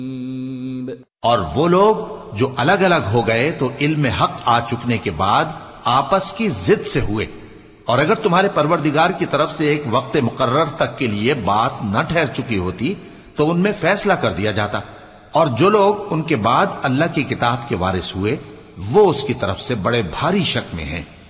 और वो लोग जो अलग अलग हो गए तो इल्म हक आ चुकने के बाद आपस की जिद से हुए, और अगर तुम्हारे परवरदिगार की तरफ से एक वक्त मुकर्रर तक के लिए बात न ठहर चुकी होती तो उनमें फैसला कर दिया जाता, और जो लोग उनके बाद अल्लाह की किताब के वारिस हुए वो उसकी तरफ से बड़े भारी शक में हैं।